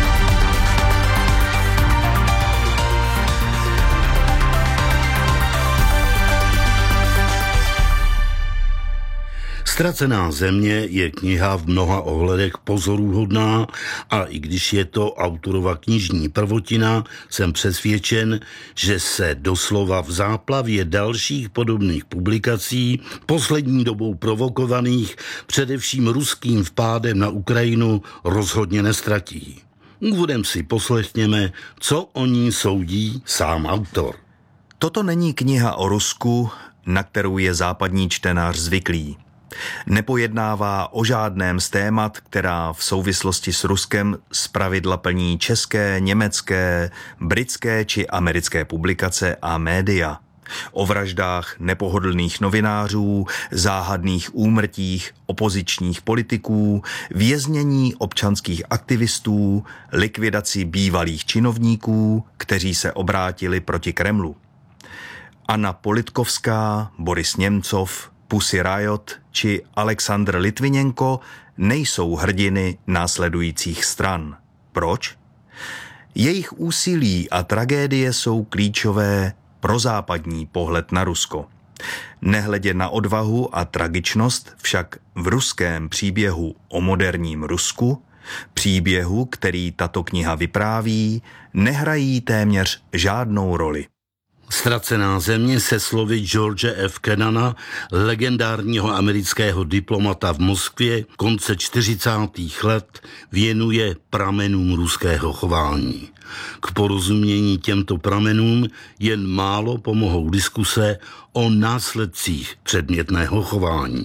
Ztracená země je kniha v mnoha ohledech pozoruhodná a i když je to autorova knižní prvotina, jsem přesvědčen, že se doslova v záplavě dalších podobných publikací, poslední dobou provokovaných především ruským vpádem na Ukrajinu, rozhodně nestratí. Úvodem si poslechněme, co o ní soudí sám autor. Toto není kniha o Rusku, na kterou je západní čtenář zvyklý. Nepojednává o žádném z témat, která v souvislosti s Ruskem zpravidla plní české, německé, britské či americké publikace a média. O vraždách nepohodlných novinářů, záhadných úmrtích opozičních politiků, věznění občanských aktivistů, likvidaci bývalých činovníků, kteří se obrátili proti Kremlu. Anna Politkovská, Boris Němcov, Pussy Riot či Aleksandr Litvinenko nejsou hrdiny následujících stran. Proč? Jejich úsilí a tragédie jsou klíčové pro západní pohled na Rusko. Nehledě na odvahu a tragičnost však v ruském příběhu o moderním Rusku, příběhu, který tato kniha vypráví, nehrají téměř žádnou roli. Ztracená země se slovy George F. Kennana, legendárního amerického diplomata v Moskvě konce 40. let, věnuje pramenům ruského chování. K porozumění těmto pramenům jen málo pomohou diskuse o následcích předmětného chování.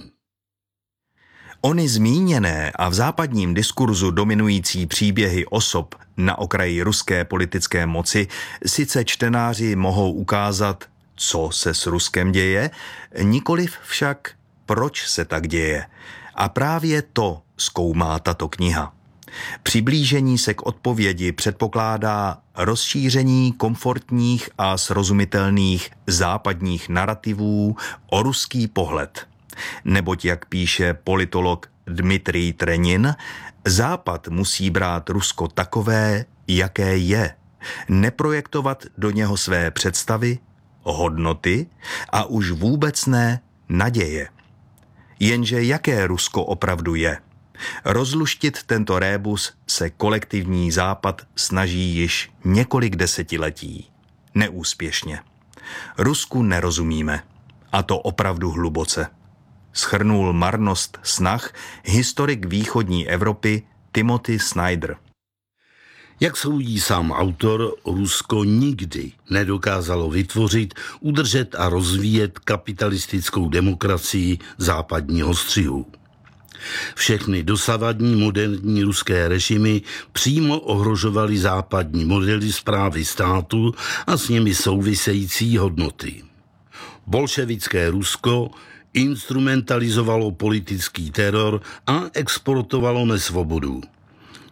Ony zmíněné a v západním diskurzu dominující příběhy osob na okraji ruské politické moci sice čtenáři mohou ukázat, co se s Ruskem děje, nikoliv však, proč se tak děje. A právě to zkoumá tato kniha. Přiblížení se k odpovědi předpokládá rozšíření komfortních a srozumitelných západních narrativů o ruský pohled. Neboť, jak píše politolog Dmitrij Trenin, Západ musí brát Rusko takové, jaké je, neprojektovat do něho své představy, hodnoty a už vůbec ne naděje. Jenže jaké Rusko opravdu je? Rozluštit tento rébus se kolektivní Západ snaží již několik desetiletí. Neúspěšně. Rusku nerozumíme. A to opravdu hluboce. Shrnul marnost snah historik východní Evropy Timothy Snyder. Jak soudí sám autor, Rusko nikdy nedokázalo vytvořit, udržet a rozvíjet kapitalistickou demokracii západního střihu. Všechny dosavadní moderní ruské režimy přímo ohrožovaly západní modely správy státu a s nimi související hodnoty. Bolševické Rusko instrumentalizovalo politický teror a exportovalo nesvobodu.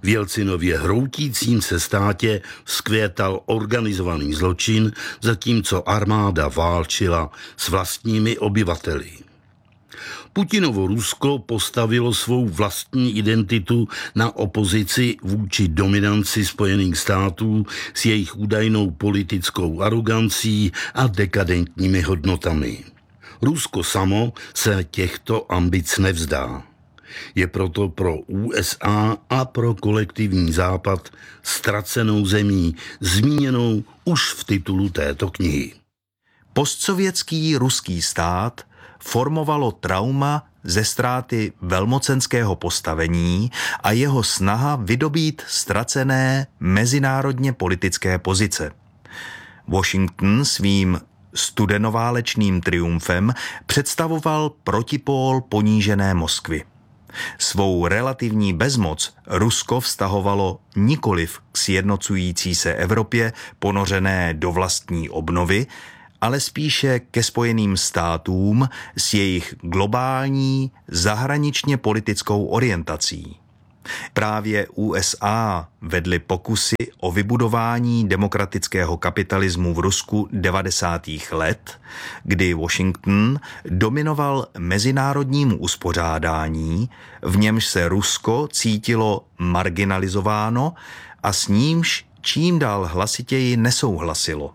V Jelcinově hroutícím se státě vzkvétal organizovaný zločin, zatímco armáda válčila s vlastními obyvateli. Putinovo Rusko postavilo svou vlastní identitu na opozici vůči dominanci Spojených států s jejich údajnou politickou arogancí a dekadentními hodnotami. Rusko samo se těchto ambic nevzdá. Je proto pro USA a pro kolektivní Západ ztracenou zemí, zmíněnou už v titulu této knihy. Postsovětský ruský stát formovalo trauma ze ztráty velmocenského postavení a jeho snaha vydobít ztracené mezinárodně politické pozice. Washington svým studenoválečným triumfem představoval protipól ponížené Moskvy. Svou relativní bezmoc Rusko vztahovalo nikoliv k sjednocující se Evropě ponořené do vlastní obnovy, ale spíše ke Spojeným státům s jejich globální zahraničně politickou orientací. Právě USA vedly pokusy o vybudování demokratického kapitalismu v Rusku 90. let, kdy Washington dominoval mezinárodnímu uspořádání, v němž se Rusko cítilo marginalizováno a s nímž čím dál hlasitěji nesouhlasilo.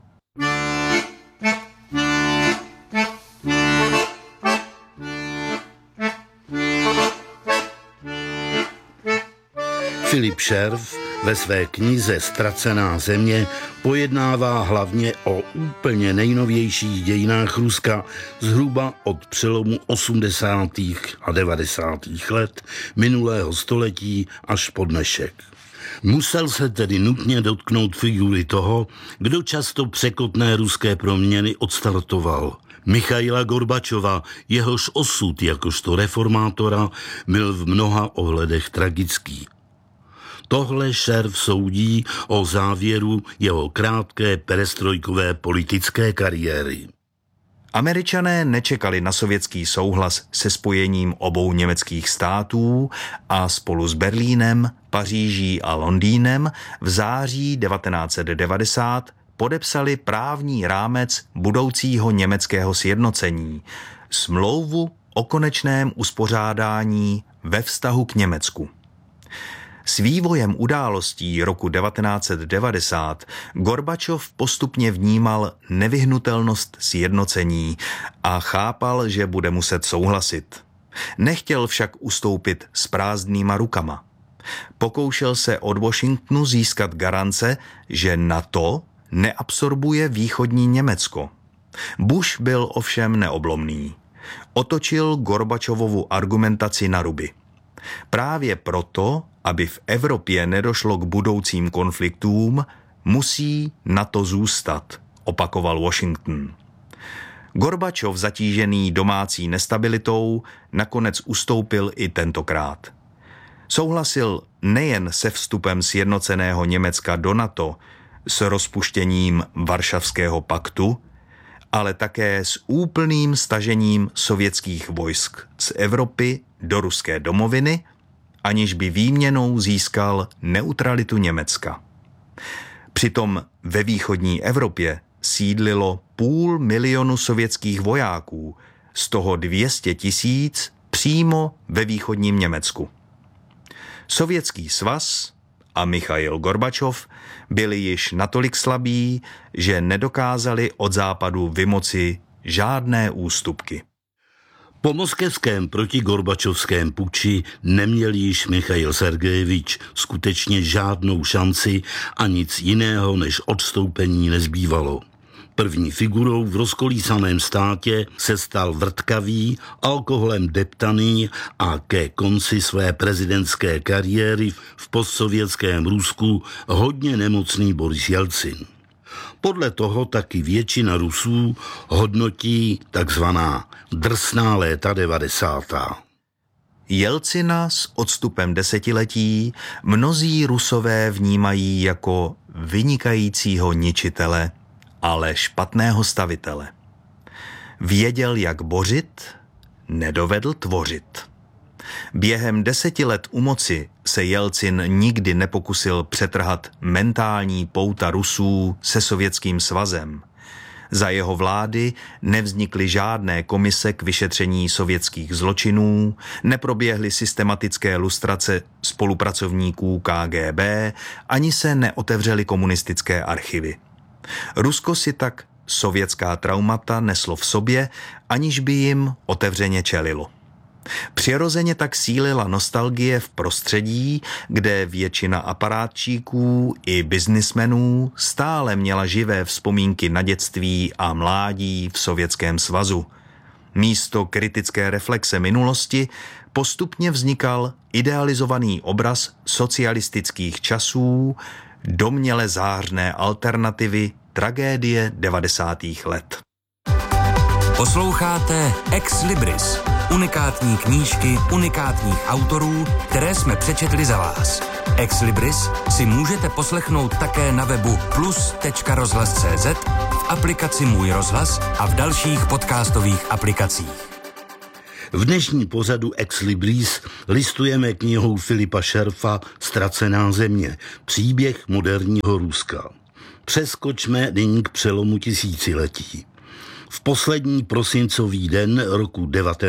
Filip Šerf ve své knize Ztracená země pojednává hlavně o úplně nejnovějších dějinách Ruska zhruba od přelomu 80. a 90. let minulého století až po dnešek. Musel se tedy nutně dotknout figury toho, kdo často překotné ruské proměny odstartoval. Michaila Gorbačova, jehož osud jakožto reformátora byl v mnoha ohledech tragický. Tohle Šerf soudí o závěru jeho krátké perestrojkové politické kariéry. Američané nečekali na sovětský souhlas se spojením obou německých států a spolu s Berlínem, Paříží a Londýnem v září 1990 podepsali právní rámec budoucího německého sjednocení, smlouvu o konečném uspořádání ve vztahu k Německu. S vývojem událostí roku 1990 Gorbačov postupně vnímal nevyhnutelnost sjednocení a chápal, že bude muset souhlasit. Nechtěl však ustoupit s prázdnýma rukama. Pokoušel se od Washingtonu získat garance, že NATO neabsorbuje východní Německo. Bush byl ovšem neoblomný. Otočil Gorbačovovu argumentaci na ruby. Právě proto, aby v Evropě nedošlo k budoucím konfliktům, musí NATO zůstat, opakoval Washington. Gorbačov, zatížený domácí nestabilitou, nakonec ustoupil i tentokrát. Souhlasil nejen se vstupem sjednoceného Německa do NATO, s rozpuštěním Varšavského paktu, ale také s úplným stažením sovětských vojsk z Evropy do ruské domoviny, aniž by výměnou získal neutralitu Německa. Přitom ve východní Evropě sídlilo 500 000 sovětských vojáků, z toho 200 000 přímo ve východním Německu. Sovětský svaz a Michail Gorbačov byli již natolik slabí, že nedokázali od západu vymoci žádné ústupky. Po moskevském protigorbačovském puči neměl již Michail Sergejevič skutečně žádnou šanci a nic jiného než odstoupení nezbývalo. První figurou v rozkolísaném státě se stal vrtkavý, alkoholem deptaný a ke konci své prezidentské kariéry v postsovětském Rusku hodně nemocný Boris Jelcin. Podle toho taky většina Rusů hodnotí takzvaná drsná léta 90. Jelcina s odstupem desetiletí mnozí Rusové vnímají jako vynikajícího ničitele, ale špatného stavitele. Věděl, jak bořit, nedovedl tvořit. Během 10 let u moci se Jelcin nikdy nepokusil přetrhat mentální pouta Rusů se Sovětským svazem. Za jeho vlády nevznikly žádné komise k vyšetření sovětských zločinů, neproběhly systematické lustrace spolupracovníků KGB, ani se neotevřely komunistické archivy. Rusko si tak sovětská traumata neslo v sobě, aniž by jim otevřeně čelilo. Přirozeně tak sílila nostalgie v prostředí, kde většina aparátčíků i biznismenů stále měla živé vzpomínky na dětství a mládí v Sovětském svazu. Místo kritické reflexe minulosti postupně vznikal idealizovaný obraz socialistických časů, domněle zářné alternativy tragédie 90. let. Posloucháte Ex Libris, unikátní knížky unikátních autorů, které jsme přečetli za vás. Ex Libris si můžete poslechnout také na webu plus.rozhlas.cz, v aplikaci Můj rozhlas a v dalších podcastových aplikacích. V dnešní pořadu Ex Libris listujeme knihou Filipa Šerfa Ztracená země, příběh moderního Ruska. Přeskočme nyní k přelomu tisíciletí. V poslední prosincový den roku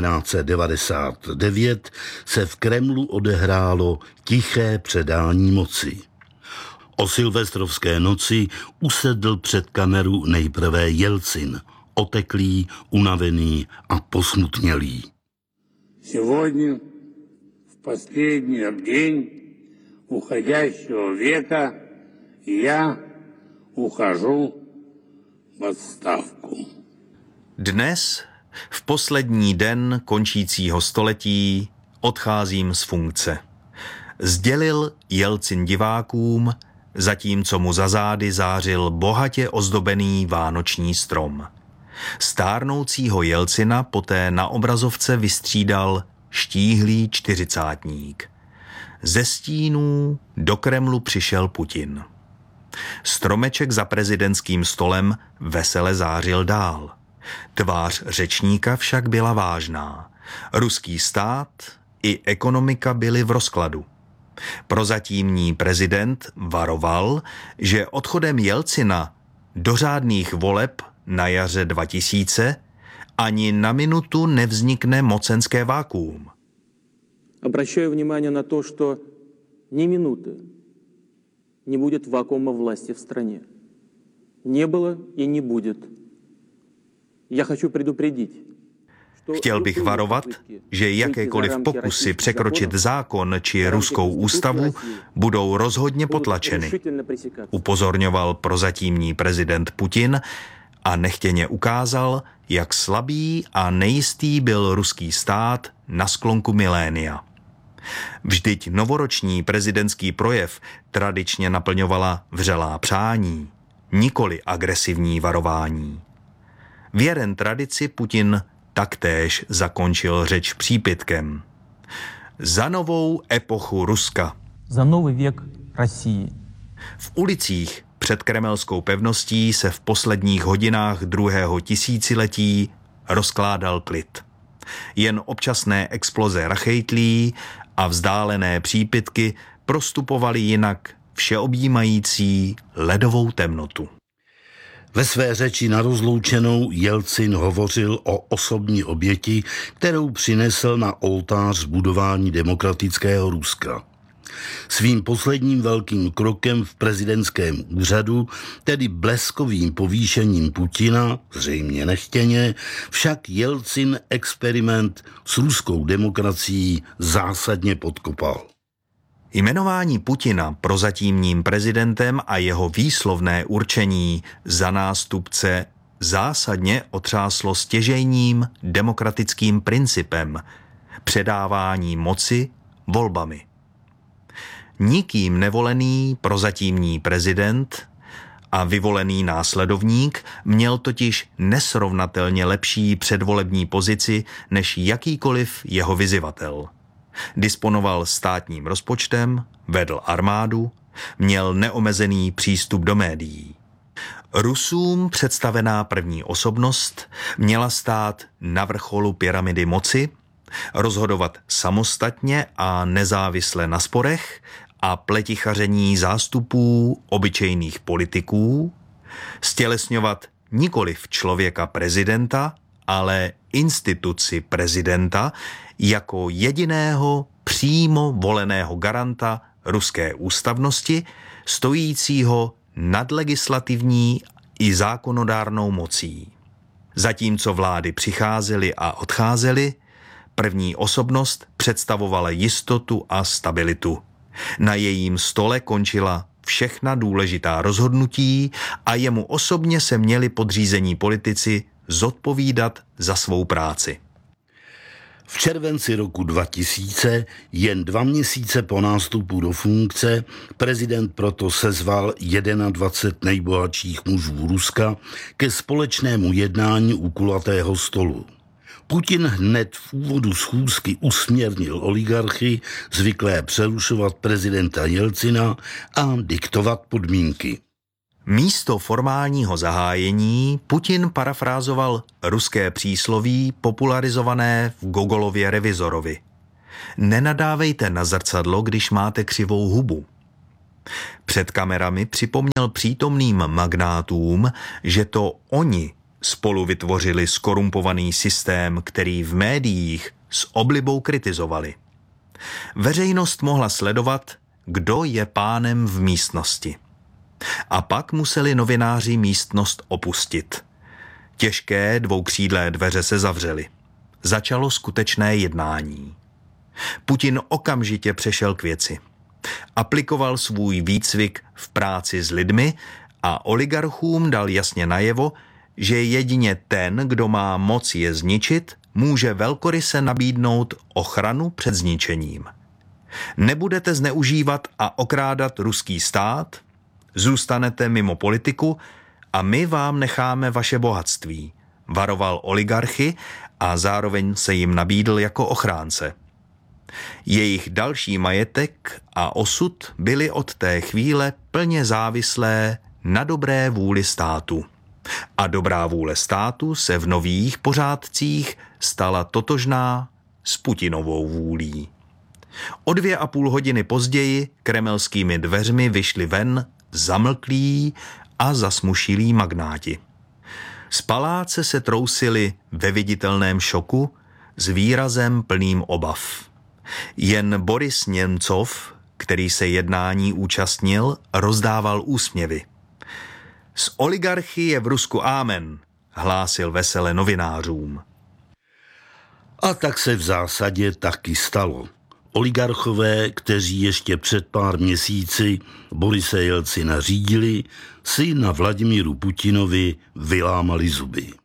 1999 se v Kremlu odehrálo tiché předání moci. O silvestrovské noci usedl před kameru nejprve Jelcin, oteklý, unavený a posmutnělý. Сегодня, в последний день уходящего века, я ухожу в отставку. Dnes, v poslední den končícího století, odcházím z funkce. Sdělil Jelcin divákům, zatímco mu za zády zářil bohatě ozdobený vánoční strom. Stárnoucího Jelcina poté na obrazovce vystřídal štíhlý čtyřicátník. Ze stínů do Kremlu přišel Putin. Stromeček za prezidentským stolem vesele zářil dál. Tvář řečníka však byla vážná. Ruský stát i ekonomika byly v rozkladu. Prozatímní prezident varoval, že odchodem Jelcina do řádných voleb na jaře 2000 ani na minutu nevznikne mocenské vákuum. Обращаю внимание на то, что ни минуты не будет вакуума власти в стране. Не было и не будет. Я хочу предупредить. Chtěl bych varovat, že jakékoliv pokusy překročit zákon či ruskou ústavu budou rozhodně potlačeny. Upozorňoval prozatímní prezident Putin a nechtěně ukázal, jak slabý a nejistý byl ruský stát na sklonku milénia. Vždyť novoroční prezidentský projev tradičně naplňovala vřelá přání, nikoli agresivní varování. Věren tradici Putin taktéž zakončil řeč přípitkem. Za novou epochu Ruska. Za nový věk Rusii. V ulicích před kremelskou pevností se v posledních hodinách druhého tisíciletí rozkládal klid. Jen občasné exploze rachejtlí a vzdálené přípitky prostupovaly jinak všeobjímající ledovou temnotu. Ve své řeči na rozloučenou Jelcin hovořil o osobní oběti, kterou přinesl na oltář budování demokratického Ruska. Svým posledním velkým krokem v prezidentském úřadu, tedy bleskovým povýšením Putina, zřejmě nechtěně, však Jelcin experiment s ruskou demokracií zásadně podkopal. Jmenování Putina prozatímním prezidentem a jeho výslovné určení za nástupce zásadně otřáslo stěžejním demokratickým principem předávání moci volbami. Nikým nevolený prozatímní prezident a vyvolený následovník měl totiž nesrovnatelně lepší předvolební pozici než jakýkoliv jeho vyzyvatel. Disponoval státním rozpočtem, vedl armádu, měl neomezený přístup do médií. Rusům představená první osobnost měla stát na vrcholu pyramidy moci, Rozhodovat samostatně a nezávisle na sporech a pletichaření zástupů obyčejných politiků, stělesňovat nikoliv člověka prezidenta, ale instituci prezidenta jako jediného přímo voleného garanta ruské ústavnosti, stojícího nad legislativní i zákonodárnou mocí. Zatímco vlády přicházely a odcházely, první osobnost představovala jistotu a stabilitu. Na jejím stole končila všechna důležitá rozhodnutí a jemu osobně se měli podřízení politici zodpovídat za svou práci. V červenci roku 2000, jen 2 měsíce po nástupu do funkce, prezident proto sezval 21 nejbohatších mužů Ruska ke společnému jednání u kulatého stolu. Putin hned v úvodu schůzky usměrnil oligarchy, zvyklé přerušovat prezidenta Jelcina a diktovat podmínky. Místo formálního zahájení Putin parafrázoval ruské přísloví popularizované v Gogolově Revizorovi. Nenadávejte na zrcadlo, když máte křivou hubu. Před kamerami připomněl přítomným magnátům, že to oni spolu vytvořili skorumpovaný systém, který v médiích s oblibou kritizovali. Veřejnost mohla sledovat, kdo je pánem v místnosti. A pak museli novináři místnost opustit. Těžké dvoukřídlé dveře se zavřely. Začalo skutečné jednání. Putin okamžitě přešel k věci. Aplikoval svůj výcvik v práci s lidmi a oligarchům dal jasně najevo, že jedině ten, kdo má moc je zničit, může velkoryse nabídnout ochranu před zničením. Nebudete zneužívat a okrádat ruský stát, zůstanete mimo politiku a my vám necháme vaše bohatství, varoval oligarchy a zároveň se jim nabídl jako ochránce. Jejich další majetek a osud byly od té chvíle plně závislé na dobré vůli státu. A dobrá vůle státu se v nových pořádcích stala totožná s Putinovou vůlí. O 2,5 hodiny později kremelskými dveřmi vyšli ven zamlklí a zasmušilí magnáti. Z paláce se trousili ve viditelném šoku s výrazem plným obav. Jen Boris Němcov, který se jednání účastnil, rozdával úsměvy. Z oligarchy je v Rusku ámen, hlásil vesele novinářům. A tak se v zásadě taky stalo. Oligarchové, kteří ještě před pár měsíci Borise Jelcina řídili, si na Vladimíru Putinovi vylámali zuby.